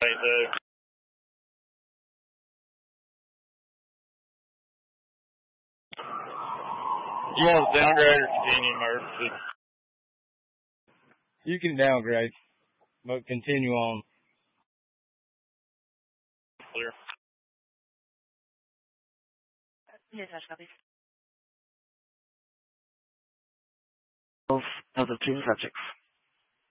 You want to downgrade or continue emergency? You can downgrade, but continue on. Clear. Dispatch copies. Of the 2 subjects.